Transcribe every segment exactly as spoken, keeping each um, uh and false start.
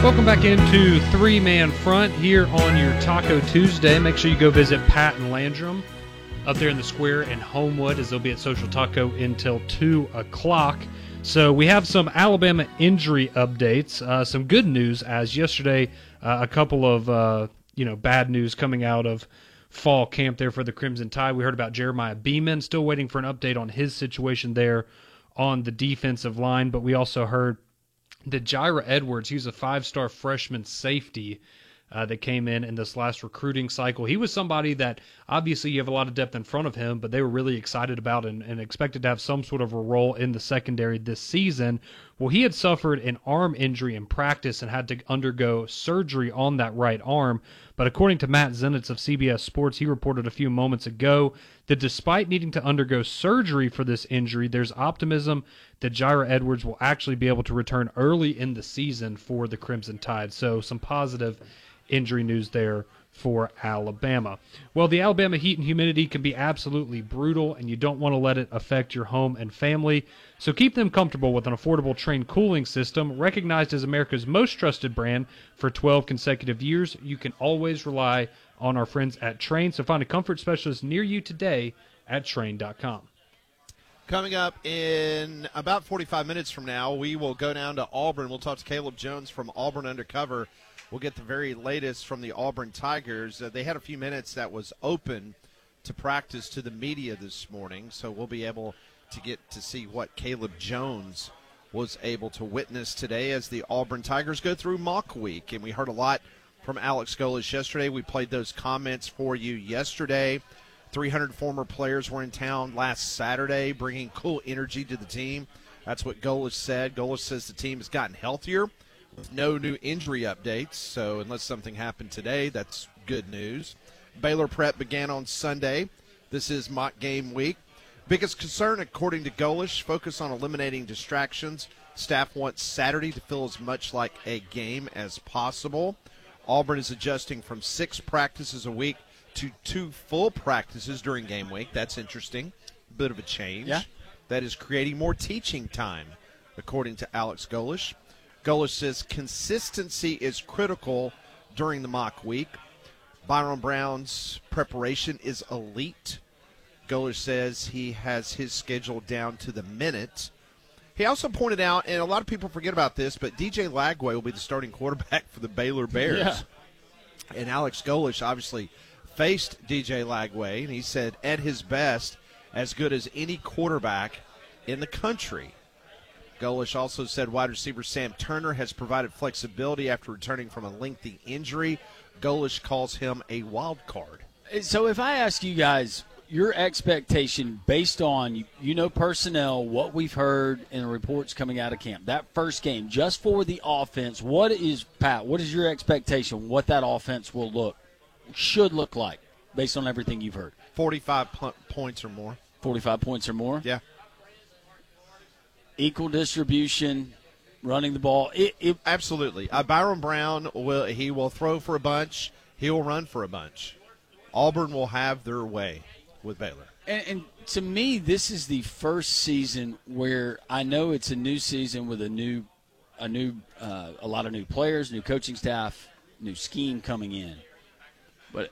Welcome back into Three-Man Front here on your Taco Tuesday. Make sure you go visit Pat and Landrum up there in the square in Homewood, as they'll be at Social Taco until two o'clock. So we have some Alabama injury updates. Uh, some good news, as yesterday uh, a couple of uh, you know bad news coming out of fall camp there for the Crimson Tide. We heard about Jeremiah Beeman, still waiting for an update on his situation there on the defensive line, but we also heard that Jaira Edwards, he was a five-star freshman safety uh, that came in in this last recruiting cycle. He was somebody that obviously you have a lot of depth in front of him, but they were really excited about and, and expected to have some sort of a role in the secondary this season. Well, he had suffered an arm injury in practice and had to undergo surgery on that right arm. But according to Matt Zenitz of C B S Sports, he reported a few moments ago that despite needing to undergo surgery for this injury, there's optimism that Jaira Edwards will actually be able to return early in the season for the Crimson Tide. So some positive injury news there for Alabama. Well, the Alabama heat and humidity can be absolutely brutal, and you don't want to let it affect your home and family. So keep them comfortable with an affordable Trane cooling system. Recognized as America's most trusted brand for twelve consecutive years, you can always rely on our friends at Trane. So find a comfort specialist near you today at Trane dot com. Coming up in about forty-five minutes from now, we will go down to Auburn. We'll talk to Caleb Jones from Auburn Undercover. We'll get the very latest from the Auburn Tigers. Uh, they had a few minutes that was open to practice to the media this morning, so we'll be able to get to see what Caleb Jones was able to witness today as the Auburn Tigers go through mock week. And we heard a lot from Alex Golesh yesterday. We played those comments for you yesterday. three hundred former players were in town last Saturday, bringing cool energy to the team. That's what Golesh said. Golesh says the team has gotten healthier with no new injury updates. So unless something happened today, that's good news. Baylor prep began on Sunday. This is mock game week. Biggest concern, according to Golesh, focus on eliminating distractions. Staff wants Saturday to feel as much like a game as possible. Auburn is adjusting from six practices a week to two full practices during game week. That's interesting. A bit of a change. Yeah. That is creating more teaching time, according to Alex Golesh. Golesh says consistency is critical during the mock week. Byron Brown's preparation is elite. Golesh says he has his schedule down to the minute. He also pointed out, and a lot of people forget about this, but D J Lagway will be the starting quarterback for the Baylor Bears. Yeah. And Alex Golesh obviously faced D J Lagway, and he said, at his best, as good as any quarterback in the country. Golesh also said wide receiver Sam Turner has provided flexibility after returning from a lengthy injury. Golesh calls him a wild card. So if I ask you guys your expectation based on, you know, personnel, what we've heard in the reports coming out of camp, that first game, just for the offense, what is, Pat, what is your expectation, what that offense will look, should look like based on everything you've heard? forty-five po- points or more. forty-five points or more? Yeah. Equal distribution, running the ball. It, it, Absolutely. Uh, Byron Brown, will he will throw for a bunch. He will run for a bunch. Auburn will have their way with Baylor. and, and to me, this is the first season where I know it's a new season with a new, a new, uh, a lot of new players, new coaching staff, new scheme coming in. But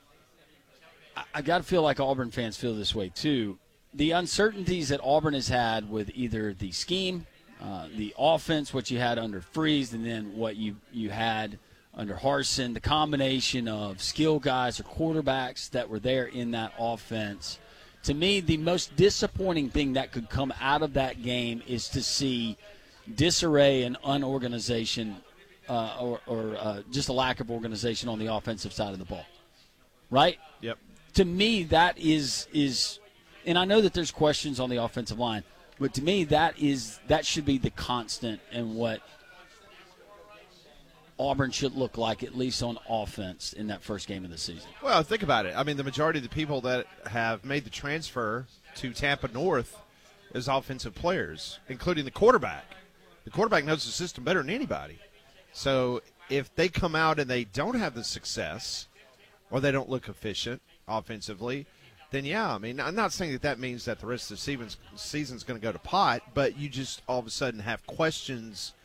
I, I got to feel like Auburn fans feel this way too. The uncertainties that Auburn has had with either the scheme, uh, the offense, what you had under Freeze, and then what you, you had under Harsin, the combination of skill guys or quarterbacks that were there in that offense. To me, the most disappointing thing that could come out of that game is to see disarray and unorganization uh, or, or uh, just a lack of organization on the offensive side of the ball. Right? Yep. To me, that is is – and I know that there's questions on the offensive line, but to me, that is that should be the constant in what Auburn should look like, at least on offense, in that first game of the season. Well, think about it. I mean, the majority of the people that have made the transfer to Tampa North is offensive players, including the quarterback. The quarterback knows the system better than anybody. So if they come out and they don't have the success or they don't look efficient offensively, then, yeah, I mean, I'm not saying that that means that the rest of the season's, season's going to go to pot, but you just all of a sudden have questions